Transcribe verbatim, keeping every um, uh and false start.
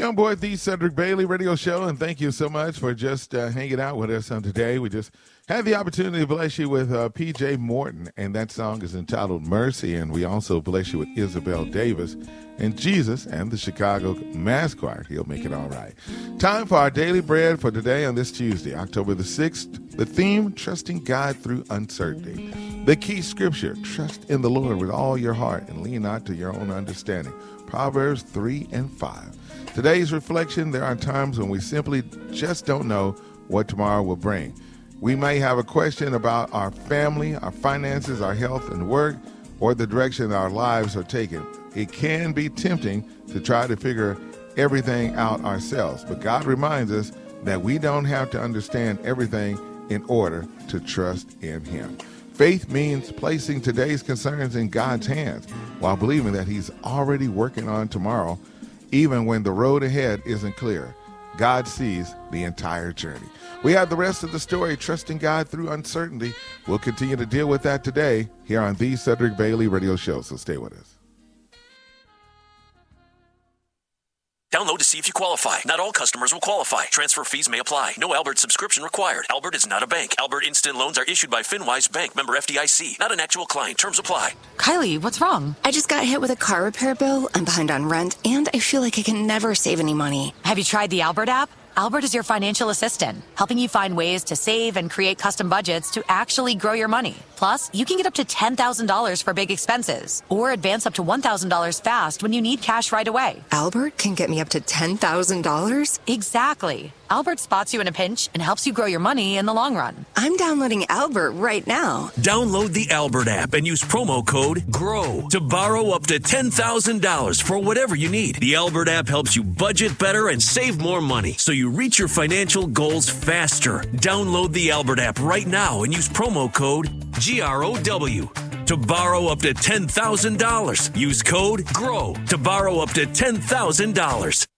on board the Cedric Bailey Radio Show, and thank you so much for just uh, hanging out with us on today. We just had the opportunity to bless you with uh, P J Morton, and that song is entitled Mercy, and we also bless you with Isabel Davis and Jesus and the Chicago Mass Choir. He'll make it all right. Time for our daily bread for today on this Tuesday, October the sixth. The theme, trusting God through uncertainty. The key scripture, trust in the Lord with all your heart and lean not to your own understanding. Proverbs three and five. Today's reflection, there are times when we simply just don't know what tomorrow will bring. We may have a question about our family, our finances, our health and work, or the direction our lives are taking. It can be tempting to try to figure everything out ourselves, but God reminds us that we don't have to understand everything in order to trust in Him. Faith means placing today's concerns in God's hands while believing that He's already working on tomorrow, even when the road ahead isn't clear. God sees the entire journey. We have the rest of the story, trusting God through uncertainty. We'll continue to deal with that today here on the Cedric Bailey Radio Show, so stay with us. Download to see if you qualify. Not all customers will qualify. Transfer fees may apply. No Albert subscription required. Albert is not a bank. Albert Instant Loans are issued by FinWise Bank, member F D I C. Not an actual client. Terms apply. Kylie, what's wrong? I just got hit with a car repair bill. I'm behind on rent, and I feel like I can never save any money. Have you tried the Albert app? Albert is your financial assistant, helping you find ways to save and create custom budgets to actually grow your money. Plus, you can get up to ten thousand dollars for big expenses or advance up to one thousand dollars fast when you need cash right away. Albert can get me up to ten thousand dollars? Exactly. Albert spots you in a pinch and helps you grow your money in the long run. I'm downloading Albert right now. Download the Albert app and use promo code GROW to borrow up to ten thousand dollars for whatever you need. The Albert app helps you budget better and save more money so you reach your financial goals faster. Download the Albert app right now and use promo code G R O W to borrow up to ten thousand dollars. Use code GROW to borrow up to ten thousand dollars.